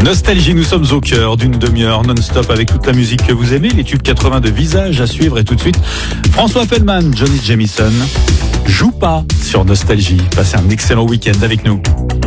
Nostalgie, nous sommes au cœur d'une demi-heure non-stop avec toute la musique que vous aimez, les tubes 80 de Visage à suivre et tout de suite, François Feldman, Johnny Jamison, Joue pas sur Nostalgie. Passez un excellent week-end avec nous.